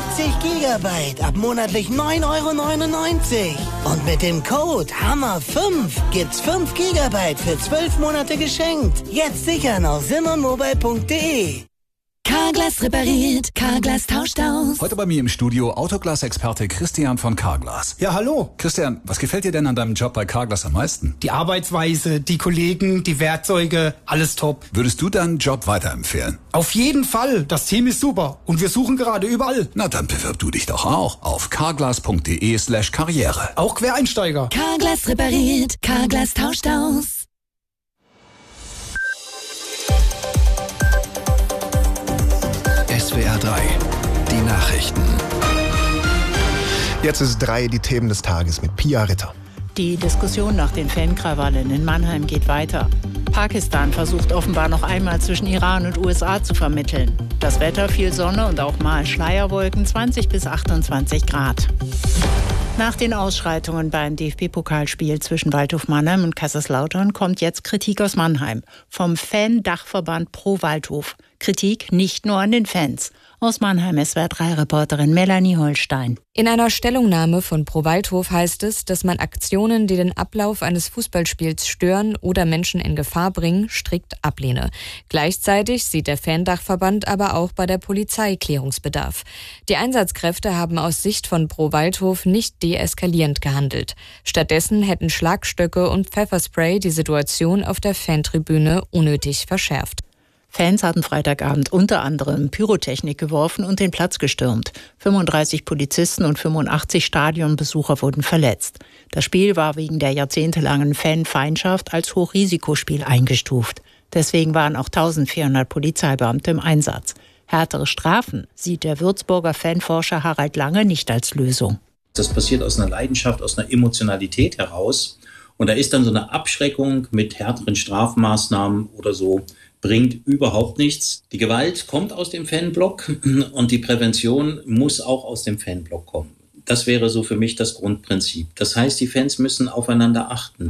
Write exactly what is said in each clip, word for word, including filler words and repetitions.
siebzig Gigabyte ab monatlich neun Euro neunundneunzig. Und mit dem Code Hammer fünf gibt's fünf Gigabyte für zwölf Monate geschenkt. Jetzt sichern auf simmermobile punkt de. Carglass repariert, Carglass tauscht aus. Heute bei mir im Studio Autoglas-Experte Christian von Carglass. Ja, hallo. Christian, was gefällt dir denn an deinem Job bei Carglass am meisten? Die Arbeitsweise, die Kollegen, die Werkzeuge, alles top. Würdest du deinen Job weiterempfehlen? Auf jeden Fall. Das Team ist super. Und wir suchen gerade überall. Na, dann bewirb du dich doch auch auf carglass punkt de slash karriere. Auch Quereinsteiger. Carglass repariert, Carglass tauscht aus. S W R drei, die Nachrichten. Jetzt ist drei die Themen des Tages mit Pia Ritter. Die Diskussion nach den Fankrawallen in Mannheim geht weiter. Pakistan versucht offenbar noch einmal zwischen Iran und U S A zu vermitteln. Das Wetter, viel Sonne und auch mal Schleierwolken, zwanzig bis achtundzwanzig Grad. Nach den Ausschreitungen beim D F B-Pokalspiel zwischen Waldhof Mannheim und Kaiserslautern kommt jetzt Kritik aus Mannheim vom Fan-Dachverband Pro Waldhof. Kritik nicht nur an den Fans. Aus Mannheim S W R drei Reporterin Melanie Holstein. In einer Stellungnahme von Pro Waldhof heißt es, dass man Aktionen, die den Ablauf eines Fußballspiels stören oder Menschen in Gefahr bringen, strikt ablehne. Gleichzeitig sieht der Fan-Dachverband aber auch bei der Polizei Klärungsbedarf. Die Einsatzkräfte haben aus Sicht von Pro Waldhof nicht deeskalierend gehandelt. Stattdessen hätten Schlagstöcke und Pfefferspray die Situation auf der Fantribüne unnötig verschärft. Fans hatten Freitagabend unter anderem Pyrotechnik geworfen und den Platz gestürmt. fünfunddreißig Polizisten und fünfundachtzig Stadionbesucher wurden verletzt. Das Spiel war wegen der jahrzehntelangen Fanfeindschaft als Hochrisikospiel eingestuft. Deswegen waren auch eintausendvierhundert Polizeibeamte im Einsatz. Härtere Strafen sieht der Würzburger Fanforscher Harald Lange nicht als Lösung. Das passiert aus einer Leidenschaft, aus einer Emotionalität heraus. Und da ist dann so eine Abschreckung mit härteren Strafmaßnahmen oder so, bringt überhaupt nichts. Die Gewalt kommt aus dem Fanblock und die Prävention muss auch aus dem Fanblock kommen. Das wäre so für mich das Grundprinzip. Das heißt, die Fans müssen aufeinander achten.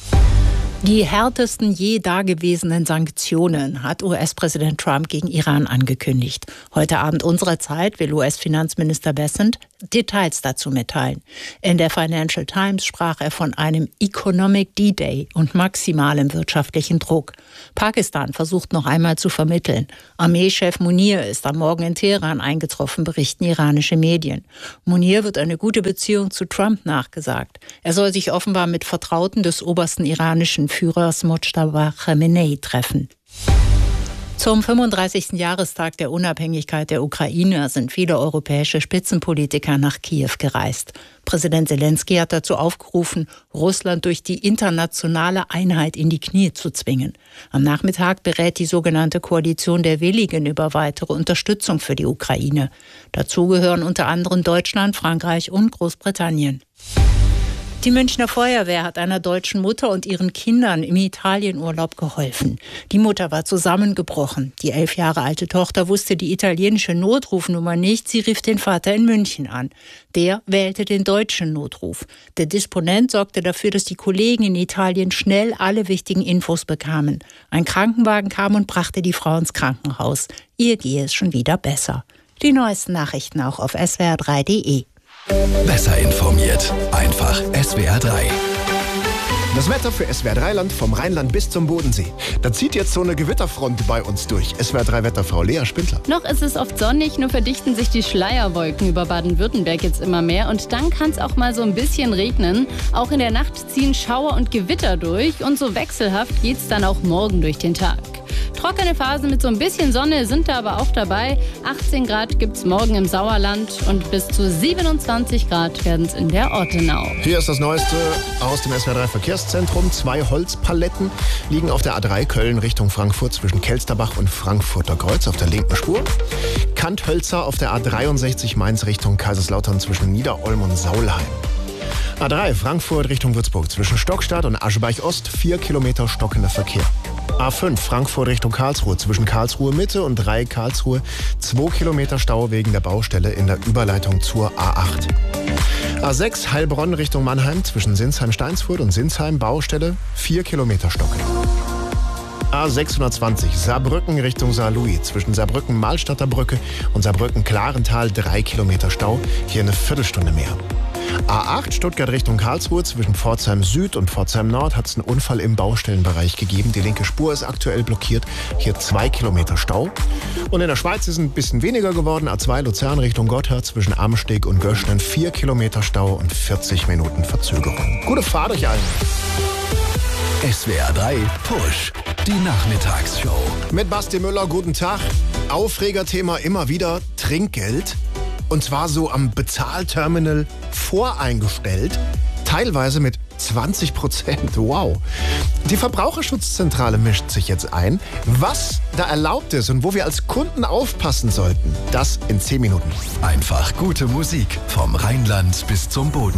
Die härtesten je dagewesenen Sanktionen hat U S-Präsident Trump gegen Iran angekündigt. Heute Abend unserer Zeit will U S-Finanzminister Bessent Details dazu mitteilen. In der Financial Times sprach er von einem Economic D-Day und maximalem wirtschaftlichen Druck. Pakistan versucht noch einmal zu vermitteln. Armeechef Munir ist am Morgen in Teheran eingetroffen, berichten iranische Medien. Munir wird eine gute Beziehung zu Trump nachgesagt. Er soll sich offenbar mit Vertrauten des obersten iranischen Führers Mojtaba Khamenei treffen. Zum fünfunddreißigsten Jahrestag der Unabhängigkeit der Ukraine sind viele europäische Spitzenpolitiker nach Kiew gereist. Präsident Zelensky hat dazu aufgerufen, Russland durch die internationale Einheit in die Knie zu zwingen. Am Nachmittag berät die sogenannte Koalition der Willigen über weitere Unterstützung für die Ukraine. Dazu gehören unter anderem Deutschland, Frankreich und Großbritannien. Die Münchner Feuerwehr hat einer deutschen Mutter und ihren Kindern im Italienurlaub geholfen. Die Mutter war zusammengebrochen. Die elf Jahre alte Tochter wusste die italienische Notrufnummer nicht. Sie rief den Vater in München an. Der wählte den deutschen Notruf. Der Disponent sorgte dafür, dass die Kollegen in Italien schnell alle wichtigen Infos bekamen. Ein Krankenwagen kam und brachte die Frau ins Krankenhaus. Ihr gehe es schon wieder besser. Die neuesten Nachrichten auch auf S W R drei punkt de. Besser informiert. Einfach S W R drei. Das Wetter für S W R drei Land vom Rheinland bis zum Bodensee. Da zieht jetzt so eine Gewitterfront bei uns durch. S W R drei Wetterfrau Lea Spindler. Noch ist es oft sonnig, nur verdichten sich die Schleierwolken über Baden-Württemberg jetzt immer mehr. Und dann kann es auch mal so ein bisschen regnen. Auch in der Nacht ziehen Schauer und Gewitter durch. Und so wechselhaft geht es dann auch morgen durch den Tag. Trockene Phasen mit so ein bisschen Sonne sind da aber auch dabei. achtzehn Grad gibt es morgen im Sauerland und bis zu siebenundzwanzig Grad werden es in der Ortenau. Hier ist das Neueste aus dem S W R drei Verkehrszentrum. Zwei Holzpaletten liegen auf der A drei Köln Richtung Frankfurt zwischen Kelsterbach und Frankfurter Kreuz auf der linken Spur. Kanthölzer auf der A dreiundsechzig Mainz Richtung Kaiserslautern zwischen Niederolm und Saulheim. A drei Frankfurt Richtung Würzburg zwischen Stockstadt und Aschebeich Ost vier Kilometer stockender Verkehr. A fünf Frankfurt Richtung Karlsruhe zwischen Karlsruhe Mitte und drei Karlsruhe zwei Kilometer Stau wegen der Baustelle in der Überleitung zur A acht. A sechs Heilbronn Richtung Mannheim zwischen Sinsheim-Steinsfurt und Sinsheim Baustelle vier Kilometer stockend. A sechshundertzwanzig Saarbrücken Richtung Saarlouis. Zwischen Saarbrücken-Mahlstadter Brücke und Saarbrücken-Klarental drei Kilometer Stau. Hier eine Viertelstunde mehr. A acht Stuttgart Richtung Karlsruhe. Zwischen Pforzheim Süd und Pforzheim Nord hat es einen Unfall im Baustellenbereich gegeben. Die linke Spur ist aktuell blockiert. Hier zwei Kilometer Stau. Und in der Schweiz ist es ein bisschen weniger geworden. A zwei Luzern Richtung Gotthard. Zwischen Amsteg und Göschnen vier Kilometer Stau und vierzig Minuten Verzögerung. Gute Fahrt euch allen. S W R drei Push. Die Nachmittagsshow. Mit Basti Müller, guten Tag. Aufregerthema immer wieder Trinkgeld. Und zwar so am Bezahlterminal voreingestellt. Teilweise mit zwanzig Prozent. Wow. Die Verbraucherschutzzentrale mischt sich jetzt ein. Was da erlaubt ist und wo wir als Kunden aufpassen sollten, das in zehn Minuten. Einfach gute Musik vom Rheinland bis zum Boden.